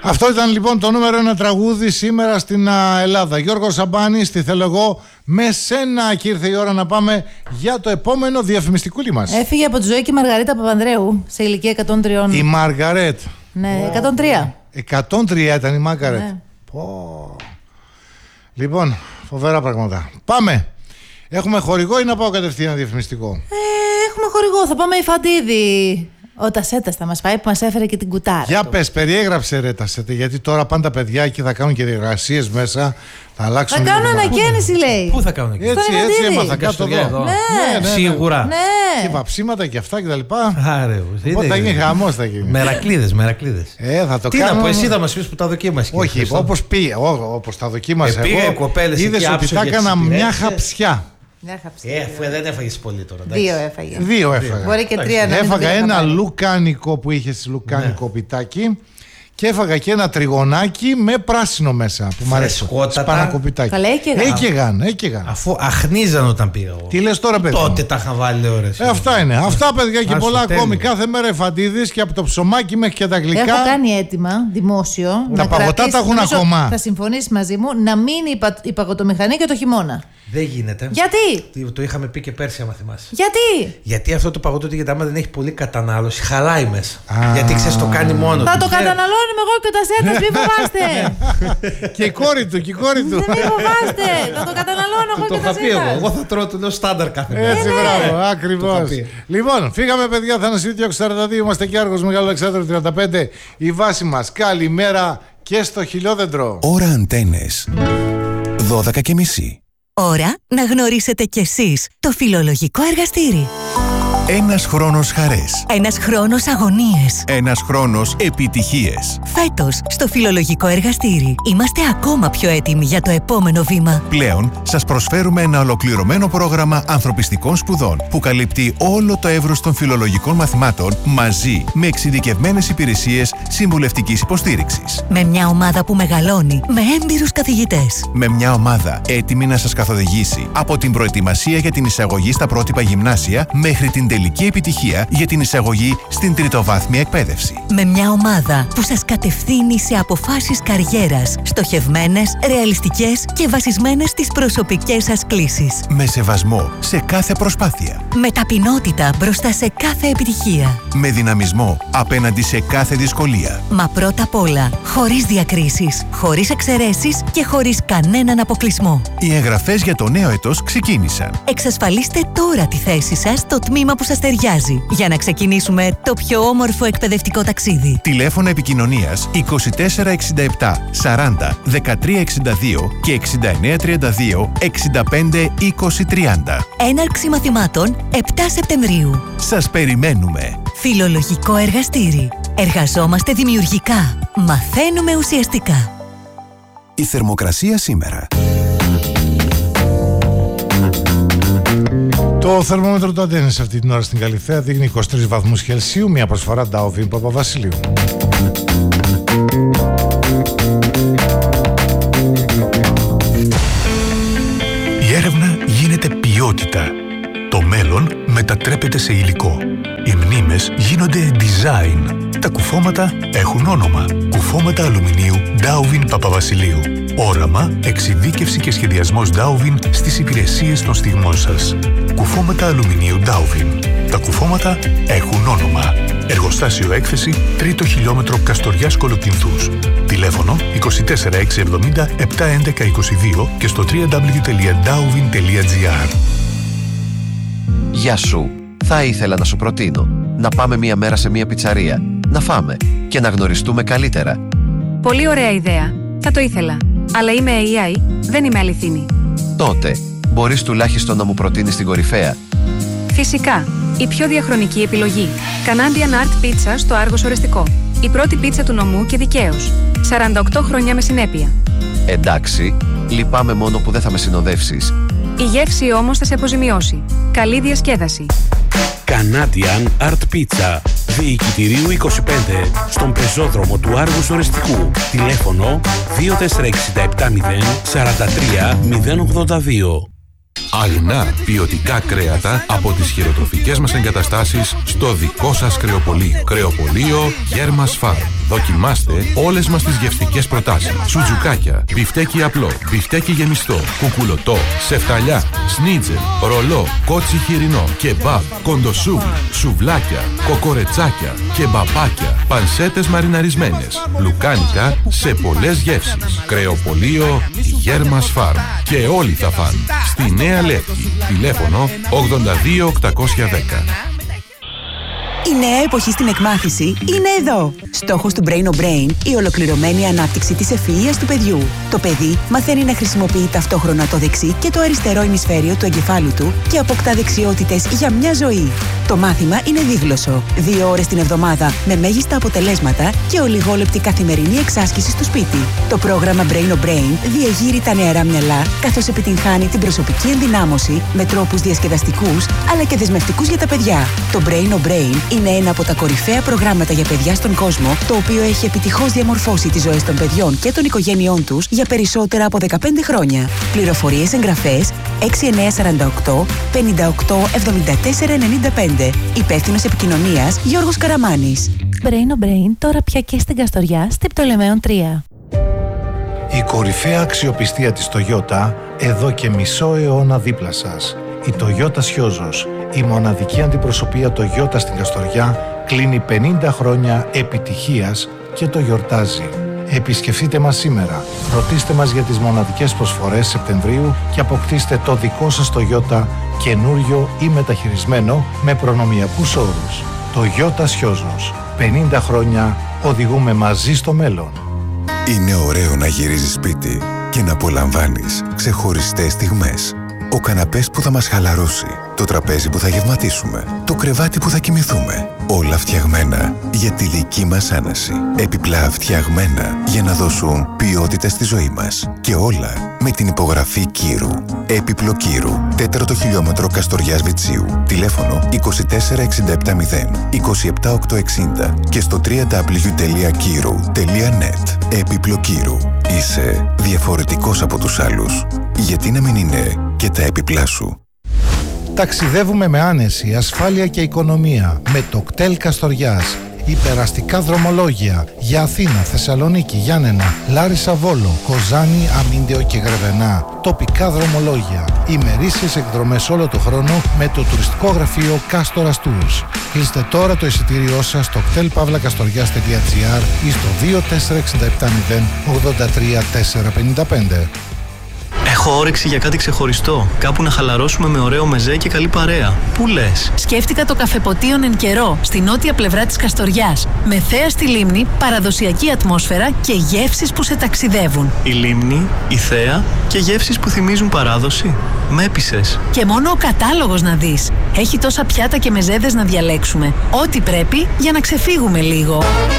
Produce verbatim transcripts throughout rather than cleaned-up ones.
Αυτό ήταν λοιπόν το νούμερο ένα τραγούδι σήμερα στην α, Ελλάδα. Γιώργος Σαμπάνης, τι θέλω εγώ με σένα, και ήρθε η ώρα να πάμε για το επόμενο διαφημιστικούλι μας. Έφυγε από τη ζωή και η Μαργαρίτα Παπανδρέου σε ηλικία εκατόν τρία. Η Μαργαρέτ. Ναι, εκατόν τρία. εκατόν τρία ήταν η Μαργαρέτ. Ναι. Πω. Λοιπόν, φοβερά πράγματα. Πάμε. Έχουμε χορηγό ή να πάω κατευθείαν διαφημιστικό? Ε, έχουμε χορηγό. Θα πάμε η Φαντίδη. Ο Τασέτας θα μας πάει, που μας έφερε και την κουτάρα. Για του. πες, περιέγραψε ρε Τασέτα, γιατί τώρα πάντα παιδιά εκεί θα κάνουν και διεργασίες μέσα. Θα αλλάξουν. Θα κάνουν ανακαίνιση, λέει. Πού θα κάνουν εκεί? Έτσι, Στον έτσι Εβαντίδη. έμαθα κάτω εδώ. εδώ. Ναι. Ναι, ναι, ναι. Σίγουρα. Ναι. Και βαψίματα και αυτά και τα λοιπά. Άρε, Οπότε θα γίνει χαμός, θα γίνει. Μερακλείδες, μερακλείδες. Ε, θα το Τι κάνω. να πω, εσύ θα μας πεις που τα δοκίμασες. κύριε Όχι, Χριστό. όπως πήγε, όπως τα δοκίμασα Ε, πήγα εγώ. οι κοπέλες Είδες εκεί, ότι τα άψογες έκανα τις μια υπηρέτησες. χαψιά. Μια χαψή. Ε, αφού δεν έφαγες πολύ τώρα. εντάξει. Δύο έφαγε. Δύο έφαγα. Μπορεί και τρία να μην Έφαγα το ένα πάρει. λουκάνικο που είχε στη λουκάνικο πιτάκι. Και έφαγα και ένα τριγωνάκι με πράσινο μέσα που μου αρέσει. Φρεσκότατα. Σπανακοπιτάκι. Καλά, έκαιγαν. Έκαιγαν, έκαιγαν. Αφού αχνίζαν όταν πήγα εγώ. Τι λες τώρα, παιδί? Τότε τα είχαν βάλει ώρες. Ε, αυτά είναι. Αυτά, παιδιά, και Άσο, πολλά τέλειο. ακόμη. Κάθε μέρα Εφαντίδης, και από το ψωμάκι μέχρι και τα γλυκά. Έχω κάνει έτοιμα δημόσιο. Τα να παγωτά κρατήσει, τα έχουν νομίζω, ακόμα. Θα συμφωνήσει μαζί μου να μείνει η, πα, η παγωτομηχανή και το χειμώνα. Δεν γίνεται. Γιατί? Τι- Το είχαμε πει και πέρσι, άμα θυμάσαι. Γιατί? Γιατί αυτό το παγωτό, γιατί άμα δεν έχει πολύ κατανάλωση, χαλάει μέσα. Α. Γιατί ξέρεις, το κάνει μόνο Θα του. το Δεν- καταναλώνουμε εγώ και ο Τασέτας, μην φοβάστε. Και η κόρη του, και η κόρη του. Δεν μην φοβάστε. Θα το καταναλώνω εγώ Το και ο είχα πει εγώ. Τασέτας. Εγώ θα τρώω, του λέω στάνταρ κάθε μέρα. Έτσι, μπράβο, Το ακριβώς. είχα πει. Λοιπόν, φύγαμε, παιδιά. Θανασίδη σαράντα δύο, είμαστε και Άργος Μεγάλο Αλεξάνδρου τριάντα πέντε. Η βάση μας. Καλημέρα και στο χιλιόδεντρο. Ώρα αντένες δώδεκα και μισή. Ώρα να γνωρίσετε κι εσείς το φιλολογικό εργαστήρι. Ένας χρόνος χαρές. Ένας χρόνος αγωνίες. Ένας χρόνος επιτυχίες. Φέτος, στο φιλολογικό εργαστήρι, είμαστε ακόμα πιο έτοιμοι για το επόμενο βήμα. Πλέον, σας προσφέρουμε ένα ολοκληρωμένο πρόγραμμα ανθρωπιστικών σπουδών που καλύπτει όλο το εύρος των φιλολογικών μαθημάτων μαζί με εξειδικευμένες υπηρεσίες συμβουλευτικής υποστήριξης. Με μια ομάδα που μεγαλώνει, με έμπειρους καθηγητές. Με μια ομάδα έτοιμη να σας καθοδηγήσει από την προετοιμασία για την εισαγωγή στα πρότυπα γυμνάσια μέχρι την τελική επιτυχία για την εισαγωγή στην τριτοβάθμια εκπαίδευση. Με μια ομάδα που σας κατευθύνει σε αποφάσεις καριέρας, στοχευμένες, ρεαλιστικές και βασισμένες στις προσωπικές σας κλίσεις. Με σεβασμό σε κάθε προσπάθεια. Με ταπεινότητα μπροστά σε κάθε επιτυχία. Με δυναμισμό απέναντι σε κάθε δυσκολία. Μα πρώτα απ' όλα, χωρίς διακρίσεις, χωρίς εξαιρέσεις και χωρίς κανέναν αποκλεισμό. Οι εγγραφές για το νέο έτος ξεκίνησαν. Εξασφαλίστε τώρα τη θέση σας στο τμήμα που σας ταιριάζει για να ξεκινήσουμε το πιο όμορφο εκπαιδευτικό ταξίδι. Τηλέφωνα επικοινωνίας είκοσι τέσσερα εξήντα επτά σαράντα δεκατρία εξήντα δύο και εξήντα εννέα τριάντα δύο εξήντα πέντε είκοσι τριάντα. Έναρξη μαθημάτων επτά Σεπτεμβρίου. Σας περιμένουμε. Φιλολογικό εργαστήρι. Εργαζόμαστε δημιουργικά. Μαθαίνουμε ουσιαστικά. Η θερμοκρασία σήμερα. Το θερμόμετρο του Αντένες αυτή την ώρα στην Καλιθέα δείχνει είκοσι τρεις βαθμούς Κελσίου, μια προσφορά Ντάουβιν Παπαβασιλείου. Η έρευνα γίνεται ποιότητα. Το μέλλον μετατρέπεται σε υλικό. Οι μνήμες γίνονται design. Τα κουφώματα έχουν όνομα. Κουφώματα αλουμινίου Ντάουβιν Παπαβασιλείου. Όραμα, εξειδίκευση και σχεδιασμός Ντάουβιν στις υπηρεσίες των στιγμών σας. Κουφώματα αλουμινίου Ντάουβιν. Τα κουφώματα έχουν όνομα. Εργοστάσιο έκθεση, τρίτο χιλιόμετρο Καστοριάς Κολοκυνθούς. Τηλέφωνο είκοσι τέσσερα εξακόσια εβδομήντα επτακόσια έντεκα είκοσι δύο και στο double-u double-u double-u τελεία ντάουβιν τελεία τζι άρ. Γεια σου. Θα ήθελα να σου προτείνω να πάμε μία μέρα σε μία πιτσαρία, να φάμε και να γνωριστούμε καλύτερα. Πολύ ωραία ιδέα. Θα το ήθελα. Αλλά είμαι έι άι, δεν είμαι αληθινή. Τότε, μπορείς τουλάχιστον να μου προτείνεις την κορυφαία. Φυσικά. Η πιο διαχρονική επιλογή. Canadian Art Pizza στο Άργος Ορεστικό. Η πρώτη πίτσα του νομού και δικαίως. σαράντα οκτώ χρόνια με συνέπεια. Εντάξει, λυπάμαι μόνο που δεν θα με συνοδεύσεις. Η γεύση όμως θα σε αποζημιώσει. Καλή διασκέδαση. Canadian Art Pizza. Διοικητηρίου είκοσι πέντε. Στον πεζόδρομο του Άργους Ορεστικού. Τηλέφωνο δύο τέσσερα έξι επτά μηδέν τέσσερα τρία μηδέν ογδόντα δύο. Αγνά ποιοτικά κρέατα από τις χειροτροφικές μας εγκαταστάσεις στο δικό σας κρεοπωλείο. Κρεοπωλείο Γέρμας Φαρμ. Δοκιμάστε όλες μας τις γευστικές προτάσεις. Σουτζουκάκια, μπιφτέκι απλό, μπιφτέκι γεμιστό, κουκουλωτό, σεφταλιά, σνίτζελ, ρολό, κότσι χοιρινό, κεμπάπ, κοντοσούβλ, σουβλάκια, κοκορετσάκια, κεμπαπάκια, πανσέτες μαριναρισμένες, λουκάνικα σε πολλές γεύσεις. Κρεοπολείο Γέρμας Φάρμ. Και όλοι θα φαν. Στη Νέα Λεύκη. Τηλέφωνο ογδόντα δύο οκτακόσια δέκα. Η νέα εποχή στην εκμάθηση είναι εδώ. Στόχος του Brain O Brain, η ολοκληρωμένη ανάπτυξη της ευφυΐας του παιδιού. Το παιδί μαθαίνει να χρησιμοποιεί ταυτόχρονα το δεξί και το αριστερό ημισφαίριο του εγκεφάλου του και αποκτά δεξιότητες για μια ζωή. Το μάθημα είναι δίγλωσσο. Δύο ώρες την εβδομάδα με μέγιστα αποτελέσματα και ολιγόλεπτη καθημερινή εξάσκηση στο σπίτι. Το πρόγραμμα Brain O Brain διεγείρει τα νεαρά μυαλά, καθώς επιτυγχάνει την προσωπική ενδυνάμωση με τρόπους διασκεδαστικούς αλλά και δεσμευτικούς για τα παιδιά. Το Brain O Brain είναι ένα από τα κορυφαία προγράμματα για παιδιά στον κόσμο, το οποίο έχει επιτυχώς διαμορφώσει τις ζωές των παιδιών και των οικογένειών τους για περισσότερα από δεκαπέντε χρόνια. Πληροφορίες, εγγραφές έξι εννιά τέσσερα οκτώ πέντε οκτώ εβδομήντα τέσσερα ενενήντα πέντε. Υπεύθυνος επικοινωνίας Γιώργος Καραμάνης. Brain O Brain τώρα πια και στην Καστοριά, στη Πτολεμαίων τρία. Η κορυφαία αξιοπιστία της Toyota εδώ και μισό αιώνα δίπλα σας. Η Toyota Σιόζος, η μοναδική αντιπροσωπεία Toyota στην Καστοριά, κλείνει πενήντα χρόνια επιτυχίας και το γιορτάζει. Επισκεφτείτε μας σήμερα, ρωτήστε μας για τις μοναδικές προσφορές Σεπτεμβρίου και αποκτήστε το δικό σας Toyota καινούριο ή μεταχειρισμένο με προνομιακούς όρους. Toyota Σιόζος, πενήντα χρόνια οδηγούμε μαζί στο μέλλον. Είναι ωραίο να γυρίζεις σπίτι και να απολαμβάνεις ξεχωριστές στιγμές. Ο καναπές που θα μας χαλαρώσει, το τραπέζι που θα γευματίσουμε, το κρεβάτι που θα κοιμηθούμε. Όλα φτιαγμένα για τη δική μας άναση. Επιπλά φτιαγμένα για να δώσουν ποιότητα στη ζωή μας. Και όλα με την υπογραφή Κύρου. Έπιπλο Κύρου. Τέταρτο χιλιόμετρο Καστοριάς Βιτσίου. Τηλέφωνο είκοσι τέσσερα εξήντα επτά μηδέν είκοσι επτά οκτακόσια εξήντα και στο double-u double-u double-u τελεία κύρου τελεία net. Έπιπλο Κύρου. Είσαι διαφορετικός από τους άλλους. Γιατί να μην είναι και τα έπιπλά σου. Ταξιδεύουμε με άνεση, ασφάλεια και οικονομία με το κτέλ Καστοριάς. Υπεραστικά δρομολόγια για Αθήνα, Θεσσαλονίκη, Γιάννενα, Λάρισα, Βόλο, Κοζάνη, Αμίντεο και Γρεβενά. Τοπικά δρομολόγια. Ημερήσιες εκδρομές όλο το χρόνο με το τουριστικό γραφείο Κάστορας Tours. Κλείστε τώρα το εισιτήριό σας στο κτέλ παύλα καστοριάς τελεία τζι άρ ή στο δύο τέσσερα έξι επτά μηδέν ογδόντα τρία τετρακόσια πενήντα πέντε. Έχω όρεξη για κάτι ξεχωριστό. Κάπου να χαλαρώσουμε με ωραίο μεζέ και καλή παρέα. Πού λες? Σκέφτηκα το καφεποτίον εν καιρό, στη νότια πλευρά της Καστοριάς. Με θέα στη λίμνη, παραδοσιακή ατμόσφαιρα και γεύσεις που σε ταξιδεύουν. Η λίμνη, η θέα και γεύσεις που θυμίζουν παράδοση. Με έπεισες. Και μόνο ο κατάλογος να δεις. Έχει τόσα πιάτα και μεζέδες να διαλέξουμε. Ό,τι πρέπει για να ξεφύγουμε λίγο.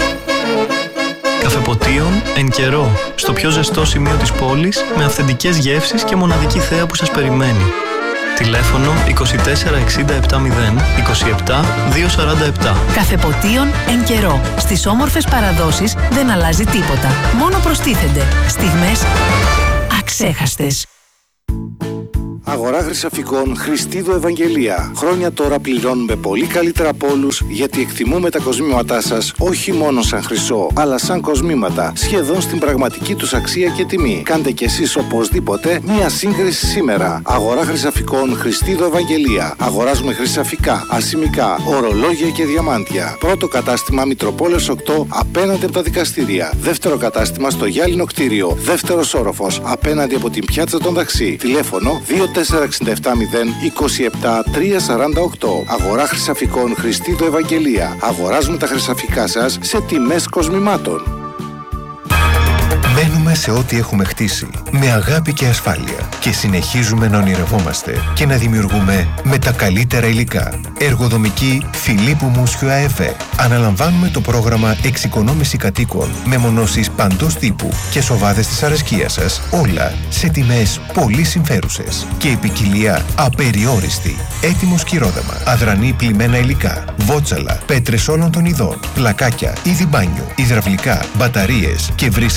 Καφεποτίον εν καιρό, στο πιο ζεστό σημείο της πόλης, με αυθεντικές γεύσεις και μοναδική θέα που σας περιμένει. Τηλέφωνο είκοσι τέσσερα εξήντα επτά μηδέν είκοσι επτά διακόσια σαράντα επτά. Καφεποτίον εν καιρό. Στις όμορφες παραδόσεις δεν αλλάζει τίποτα. Μόνο προστίθενται στιγμές αξέχαστες. Αγορά χρυσαφικών Χριστίδο Ευαγγελία. Χρόνια τώρα πληρώνουμε πολύ καλύτερα από όλους, γιατί εκτιμούμε τα κοσμήματά σας όχι μόνο σαν χρυσό, αλλά σαν κοσμήματα, σχεδόν στην πραγματική τους αξία και τιμή. Κάντε κι εσείς οπωσδήποτε μία σύγκριση σήμερα. Αγορά χρυσαφικών Χριστίδο Ευαγγελία. Αγοράζουμε χρυσαφικά, ασημικά, ορολόγια και διαμάντια. Πρώτο κατάστημα Μητροπόλεως οκτώ απέναντι από τα δικαστήρια. Δεύτερο κατάστημα στο Γυάλινο κτίριο. Δεύτερος όροφος απέναντι από την πιάτσα των Δαξί. Τηλέφωνο δύο τέσσερα έξι επτά μηδέν είκοσι επτά τριακόσια σαράντα οκτώ. Αγορά χρυσαφικών Χριστίδο Ευαγγελία. Αγοράζουμε τα χρυσαφικά σας σε τιμές κοσμημάτων. Μένουμε σε ό,τι έχουμε χτίσει, με αγάπη και ασφάλεια, και συνεχίζουμε να ονειρευόμαστε και να δημιουργούμε με τα καλύτερα υλικά. Εργοδομική Φιλίππου Μούσιου ΑΕΦΕ. Αναλαμβάνουμε το πρόγραμμα εξοικονόμηση κατοίκων με μονώσεις παντός τύπου και σοβάδες της αρεσκίας σας, όλα σε τιμές πολύ συμφέρουσες και η ποικιλία απεριόριστη. Έτοιμο σκυρόδεμα, αδρανή πλημμένα υλικά, βότσαλα, πέτρες όλων των ειδών, πλακάκια, είδη μπάνιου, υδραυλικά, μπαταρίες και βρύσες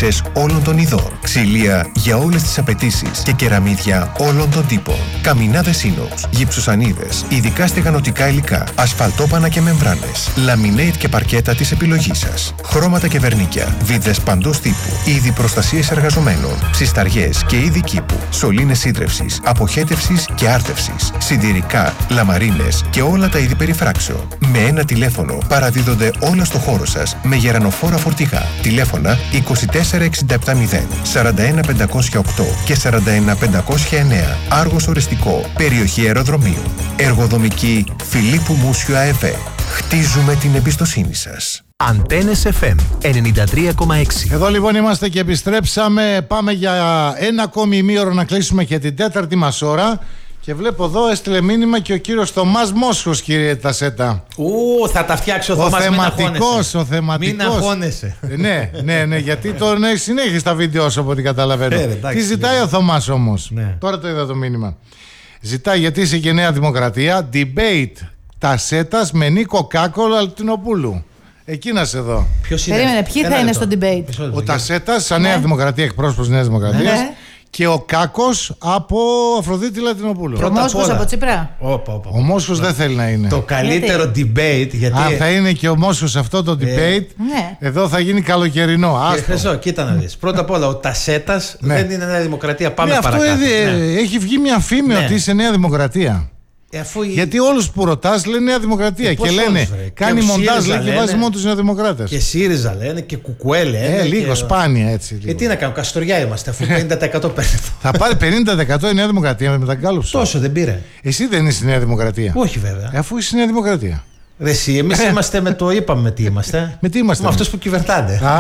όλων των ειδών. Ξυλία για όλες τις απαιτήσεις και κεραμίδια όλων των τύπων. Καμινάδες ίνοξ, γυψοσανίδες, ειδικά στεγανοτικά υλικά, ασφαλτόπανα και μεμβράνες, λαμινέιτ και παρκέτα της επιλογής σας. Χρώματα και βερνίκια, βίδες παντός τύπου, είδη προστασίες εργαζομένων, ψισταριές και είδη κήπου, σωλήνες σύντρευσης, αποχέτευσης και άρτευσης, συντηρικά, λαμαρίνες και όλα τα είδη περιφράξεων. Με ένα τηλέφωνο παραδίδονται όλα στο χώρο σας με γερανοφόρα φορτηγά. Τηλέφωνα είκοσι τέσσερα εξήντα επτά μηδέν, σαράντα ένα πεντακόσια οκτώ και σαράντα ένα πεντακόσια εννέα. Άργος Οριστικό, περιοχή αεροδρομίου. Εργοδομική Φιλίππου Μούσιου ΑΕΒ. Χτίζουμε την εμπιστοσύνη σας. Αντένες εφ εμ ενενήντα τρία κόμμα έξι. Εδώ λοιπόν είμαστε και επιστρέψαμε. Πάμε για ένα ακόμη ημίωρο να κλείσουμε και την τέταρτη μας ώρα. Και βλέπω εδώ έστειλε μήνυμα και ο κύριος Θωμάς Μόσχος, κύριε Τασέτα. Ου, θα τα φτιάξει ο, ο Θωμάς. Θεματικός, ο θεματικός. Μην αγχώνεσαι. ναι, ναι, ναι, γιατί τον έχει συνέχεια στα βίντεο όσο από ό,τι καταλαβαίνω. Ε, εντάξει, τι ζητάει ο Θωμάς όμως. Ναι. Τώρα το είδα το μήνυμα. Ζητάει, γιατί είσαι και Νέα Δημοκρατία, debate Τασέτας με Νίκο Κάκολο Αλτινοπούλου. Εκεί να σε δω. Ποιος είναι. Περίμενε, ποιοι θα είναι στο debate. Ο Τασέτας, σαν Νέα Δημοκρατία, εκπρόσωπος Νέας Δημοκρατίας. Ναι. Και ο Κάκος από Αφροδίτη Λατινοπούλου. Ο Μόσχος από Τσίπρα. Όπα, όπα. Ο Μόσχος δεν θέλει να είναι. Το καλύτερο debate. Γιατί... Αν θα είναι και ο Μόσχος αυτό το debate, ε... εδώ θα γίνει καλοκαιρινό. Κύριε Χρυσό, κοίτα να δεις. Πρώτα απ' όλα, ο Τασέτας ναι. δεν είναι Νέα Δημοκρατία. Πάμε ναι, παρακάτω. Αυτό ναι. έχει βγει μια φήμη ναι. ότι είσαι Νέα Δημοκρατία. Ε, αφού... Γιατί όλους που ρωτάς λένε Νέα Δημοκρατία ε, και λένε όλους, κάνει και μοντάζ λέει, και βάζει μόνο τους Νεοδημοκράτες. Και ΣΥΡΙΖΑ λένε και Κουκουέ λένε. Ε, λίγο και... σπάνια έτσι. Λίγο. Ε, τι να κάνουμε, Καστοριά είμαστε αφού πενήντα τοις εκατό παίρνει. Θα πάρει πενήντα τοις εκατό η Νέα Δημοκρατία με μετακάλυψη. Τόσο δεν πήρε. Εσύ δεν είσαι Νέα Δημοκρατία. Όχι βέβαια. Ε, αφού είσαι Νέα Δημοκρατία. Ρε εσύ, εμείς είμαστε με το είπαμε με τι είμαστε. Με τι είμαστε. Με αυτούς που κυβερνάνε. Α,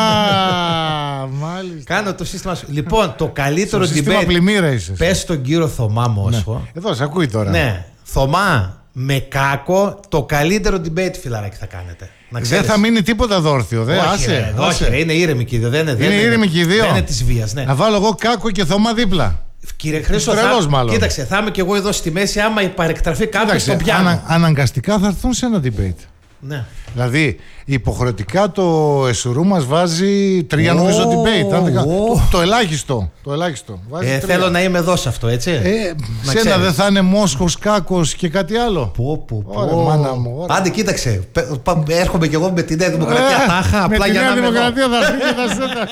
μάλιστα. Κάνω το σύστημα σου. Λοιπόν, το καλύτερο debate. Πες τον κύριο Θωμά Μόσχο. Εδώ σε ακούει τώρα. Ναι. Θωμά, με Κάκο, το καλύτερο debate φιλαράκι θα κάνετε. Δεν θα μείνει τίποτα δόρθιο. Δε, όχι, άσε, ρε, άσε. όχι, ρε, είναι ήρεμη και οι δύο. Δεν είναι, είναι ήρεμη και οι δύο. Δεν είναι της βίας. Ναι. Να βάλω εγώ Κάκο και Θωμά δίπλα. Κύριε Χρήστο, θα... κοίταξε, θα είμαι και εγώ εδώ στη μέση. Άμα παρεκτραφεί κάποιο στον πιάνο. Ανα, αναγκαστικά θα έρθουν σε ένα debate. Ναι. Δηλαδή, υποχρεωτικά το Εσουρού μας βάζει τρία oh, νομίζω debate. Oh. Το, το ελάχιστο. Το ελάχιστο. Ε, θέλω να είμαι εδώ σε αυτό, έτσι. Ε, σένα δεν θα είναι Μόσχος, Κάκος και κάτι άλλο. Πω, πω, πω. Ωραία, μάνα μου. Ωραία. Άντε, κοίταξε. Έρχομαι κι εγώ με τη Νέα Δημοκρατία. Ε, τάχα, απλά για να είμαι εδώ. Με τη Νέα Δημοκρατία θα φύγει τα σέτα.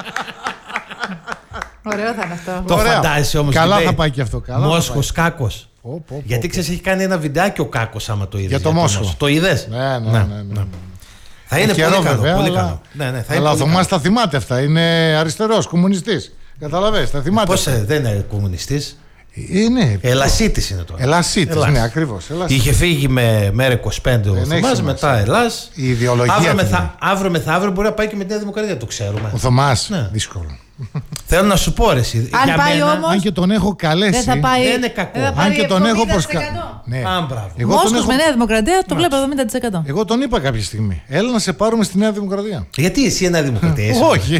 Ωραίο θα είναι αυτό. Το φαντάζεσαι όμως. Καλά θα πάει και αυτό. Μόσχος, Κάκος. Oh, oh, oh, Γιατί ξέρεις, έχει κάνει ένα βιντεάκι ο Κάκος άμα το είδες. Για το Μόσχο. Το είδες? Ναι, ναι, ναι. ναι, ναι. Θα είναι καιρό, πολύ, βέβαια, καλό, πολύ αλλά... καλό. Ναι, ναι, θα αλλά είναι ο Θωμάς τα θυμάται αυτά. Είναι αριστερός, κομμουνιστής. Καταλαβες, τα θυμάται. Πώς ε, δεν είναι κομμουνιστής? Είναι. Ελασίτης είναι τώρα. Ελασίτης, Ελλάς. Ναι, ακριβώς. Ελασίτης. Είχε φύγει με μέρα είκοσι πέντε ο Θωμάς, μετά Ελλάς. Η ιδεολογία. Αύριο, μεθα... αύριο μεθαύριο μπορεί να πάει και με τη Νέα Δημοκρατία, το ξέρουμε. Ο Θωμάς, ναι. Δύσκολο. Θέλω να σου πω ρε εσύ. Αν για πάει μένα, όμως, αν και τον έχω καλέσει. Δεν θα πάει. Δεν είναι κακό. Αν και τον έχω προσκαλέσει. Ναι. Α, Μόσχος έχω... με Νέα Δημοκρατία το βλέπω εβδομήντα τοις εκατό. Εγώ τον είπα κάποια στιγμή. Έλα να σε πάρουμε στη Νέα Δημοκρατία. Γιατί εσύ Νέα Δημοκρατία είσαι? Όχι.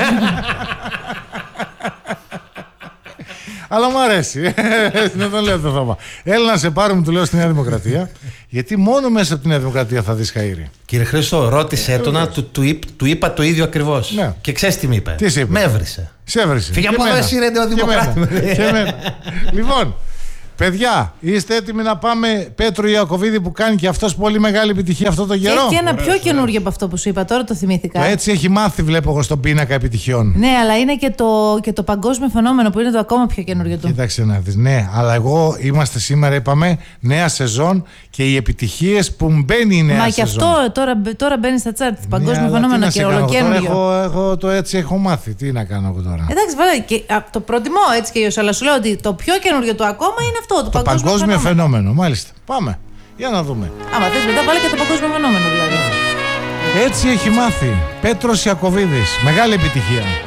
Αλλά μου αρέσει. Δεν τον λέω το Θωμά. Έλα να σε πάρουμε, του λέω, στη Νέα Δημοκρατία. Γιατί μόνο μέσα από τη Νέα Δημοκρατία θα δεις χαΐρι. Κύριε Χρήστο, ρώτησέ τον να του, του, είπ, του είπα το ίδιο ακριβώς. Ναι. Και ξέρεις τι μου είπε? Τι είπε? Με έβρισε. Σε έβρισε. Φύγε από εδώ, εσύ ρε Νεοδημοκράτη. Λοιπόν, παιδιά, είστε έτοιμοι να πάμε Πέτρο Ιακωβίδη που κάνει και αυτός πολύ μεγάλη επιτυχία αυτό το καιρό? Έχει και ένα πιο καινούργιο από αυτό που σου είπα, τώρα το θυμήθηκα. Έτσι έχει μάθει, βλέπω εγώ στον πίνακα επιτυχιών. Ναι, αλλά είναι και το, και το παγκόσμιο φαινόμενο που είναι το ακόμα πιο καινούργιο του. Κοίταξε να δεις, ναι, αλλά εγώ είμαστε σήμερα, είπαμε, νέα σεζόν και οι επιτυχίες που μπαίνει η νέα Μα σεζόν. Μα και αυτό τώρα, τώρα μπαίνει στα τσάρτ, ναι, παγκόσμιο φαινόμενο και ολοκένουργιο. Εγώ, εγώ το έτσι έχω μάθει, τι να κάνω εγώ τώρα. Εντάξει, βέβαια, και, α, το προτιμώ έτσι και io, αλλά σου λέω ότι το πιο καινούργιο του ακόμα είναι αυτό, το, το παγκόσμιο, παγκόσμιο φαινόμενο. φαινόμενο. Μάλιστα. Πάμε. Για να δούμε. Άμα θες μετά βάλε και το παγκόσμιο φαινόμενο δηλαδή. Έτσι έχει μάθει Πέτρος Ιακωβίδης. Μεγάλη επιτυχία.